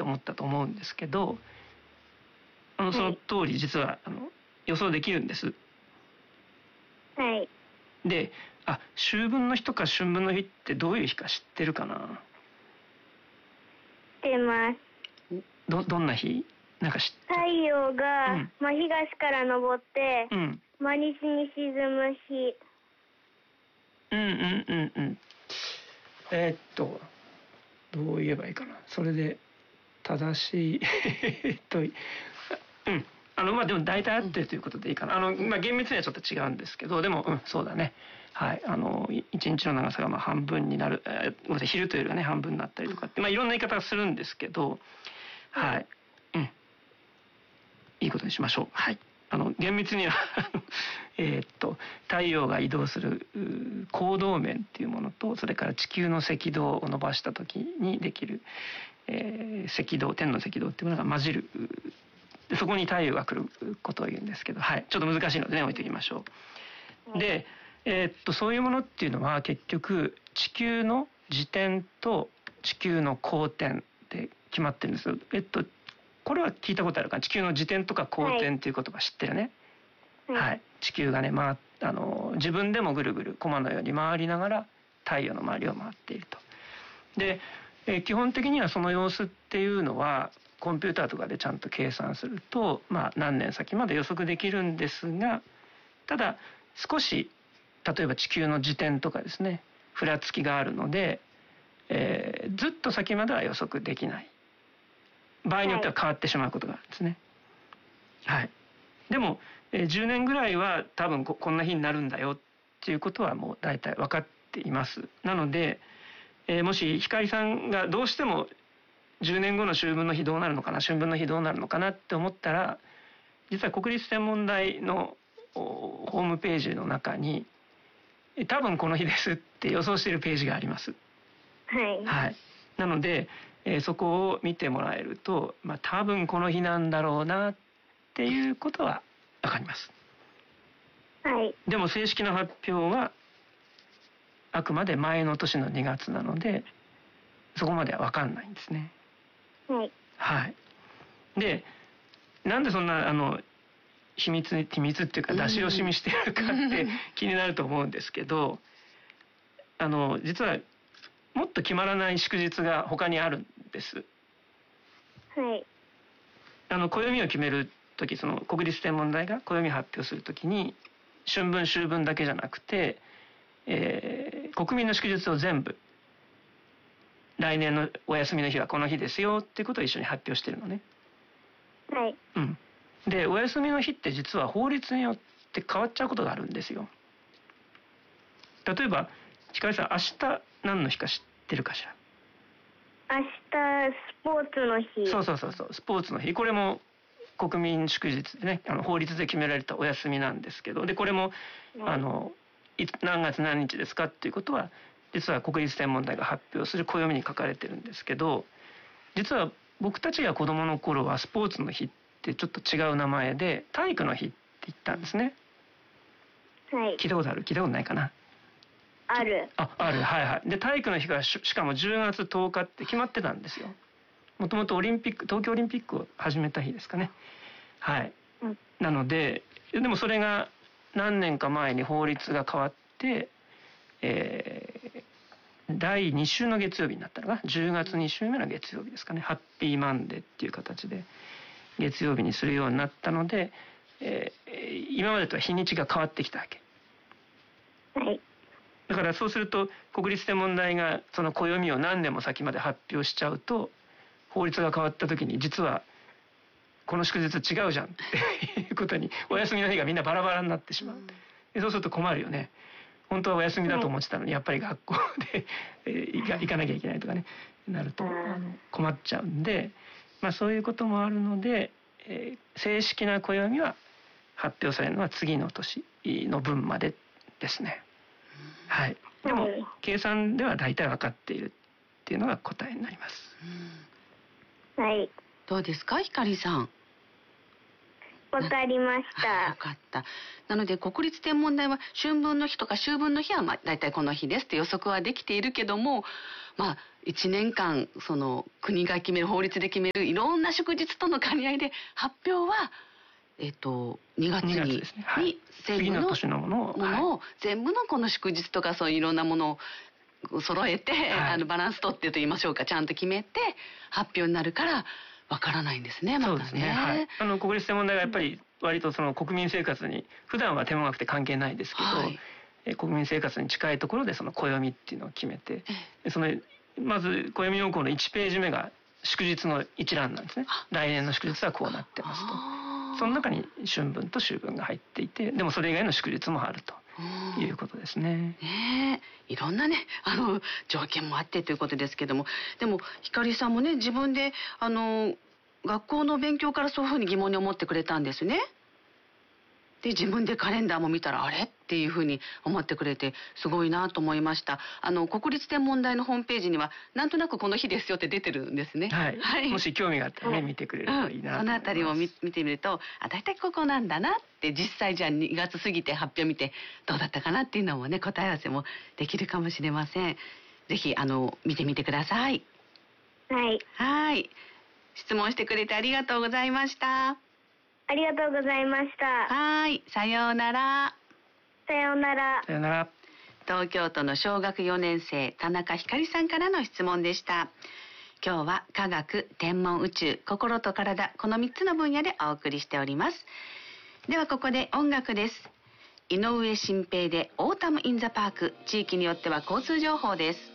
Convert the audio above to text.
思ったと思うんですけど、その通り実は予想できるんです。 はい。 で、秋分の日とか春分の日ってどういう日か知ってるかな？ 知ってます。 どんな日？なんか太陽が、東から昇って、真西に沈む日。 どう言えばいいかな。それで正しいでも大体合ってるということでいいかな。厳密にはちょっと違うんですけど、でもそうだね。はい。一日の長さが半分になる、昼というよりはね半分になったりとかっていろんな言い方をするんですけど、はい。いいことにしましょう。はい。厳密には太陽が移動する光動面っていうものと、それから地球の赤道を伸ばした時にできる、赤道、天の赤道っていうものが混じる。そこに太陽が来ることを言うんですけど、はい、ちょっと難しいのでね置いておきましょう。で、そういうものっていうのは結局地球の自転と地球の公転で決まってるんですよ。これは聞いたことあるかな。地球の自転とか公転っていう言葉知ってるね。はい。地球がね自分でもぐるぐる駒のように回りながら太陽の周りを回っていると。で、基本的にはその様子っていうのはコンピューターとかでちゃんと計算すると、何年先まで予測できるんですが、ただ少し例えば地球の自転とかですね、ふらつきがあるので、ずっと先までは予測できない場合によっては変わってしまうことがあるんですね。はい。でも、10年ぐらいは多分こんな日になるんだよっていうことはもう大体分かっています。なので、もし光さんがどうしても10年後の秋分の日どうなるのかな、春分の日どうなるのかなって思ったら、実は国立天文台のホームページの中に多分この日ですって予想しているページがあります。はい。なので、そこを見てもらえると、多分この日なんだろうなっていうことは分かります。 はい。 でも正式な発表はあくまで前の年の2月なので、そこまでは分かんないんですね。 はい。 はい。で、なんでそんな秘密っていうか出し惜しみしてるかって気になると思うんですけど、実はもっと決まらない祝日が他にあるんです。 はい。 暦を決めるとき、その国立天文台が暦を発表するときに春分秋分だけじゃなくて、国民の祝日を全部来年のお休みの日はこの日ですよっていうことを一緒に発表してるのね。 はい。 で、お休みの日って実は法律によって変わっちゃうことがあるんですよ。例えば、光さん、明日何の日か知ってるかしら？ 明日スポーツの日。 そう、スポーツの日。これも国民祝日でね、法律で決められたお休みなんですけど、でこれも何月何日ですかっていうことは実は国立天文台が発表する暦に書かれてるんですけど、実は僕たちが子供の頃はスポーツの日ってちょっと違う名前で体育の日って言ったんですね。 はい。 聞いたことある？聞いたことないかな？ ある。 ある。はい。で体育の日がしかも10月10日って決まってたんですよ。もともと東京オリンピックを始めた日ですかね。はい。なので、でもそれが何年か前に法律が変わって、第2週の月曜日になったのが10月2週目の月曜日ですかね。ハッピーマンデーっていう形で月曜日にするようになったので、今までとは日にちが変わってきたわけ。 はい。 だからそうすると国立天文台がその暦を何年も先まで発表しちゃうと、法律が変わった時に実はこの祝日違うじゃんっていうことに、お休みの日がみんなバラバラになってしまう。でそうすると困るよね。本当はお休みだと思ってたのにやっぱり学校で行かなきゃいけないとかねなると困っちゃうんで、そういうこともあるので、正式な暦は発表されるのは次の年の分までですね。はい。でも計算では大体分かっているっていうのが答えになります。 はい。 どうですか、ひかりさん？ わかりました。 よかった。なので国立天文台は春分の日とか秋分の日はだいたいこの日ですって予測はできているけども、1年間その国が決める、法律で決めるいろんな祝日との兼ね合いで発表は2月にですね、はい、 次の年のものを全部のこの祝日とかそういういろんなものを揃えて、はい、バランス取ってと言いましょうか、ちゃんと決めて発表になるからわからないんですね。 そうですね。はい、国立天文台がやっぱり割とその国民生活に普段は天文学って関係ないですけど、はい、国民生活に近いところでその暦っていうのを決めて、まず暦要項の1ページ目が祝日の一覧なんですね。来年の祝日はこうなってますと。その中に春分と秋分が入っていて、でもそれ以外の祝日もあるということですね。 いろんなね条件もあってということですけども、でも光さんもね、自分で学校の勉強からそういうふうに疑問に思ってくれたんですね。で自分でカレンダーも見たらあれっていうふうに思ってくれてすごいなと思いました。国立天文台のホームページにはなんとなくこの日ですよって出てるんですね。 はい、もし興味があったらね、見てくれるといいなと思います。 そのあたりを見てみると、だいたいここなんだなって、実際じゃあ2月過ぎて発表見てどうだったかなっていうのもね、答え合わせもできるかもしれません。ぜひ見てみてください。 はい。 質問してくれてありがとうございました。 ありがとうございました。 はい、さようなら。 さようなら。 さようなら。 東京都の小学4年生田中ひかりさんからの質問でした。今日は科学、天文、宇宙、心と体、この3つの分野でお送りしております。ではここで音楽です。井上慎平でオータムインザパーク、地域によっては交通情報です。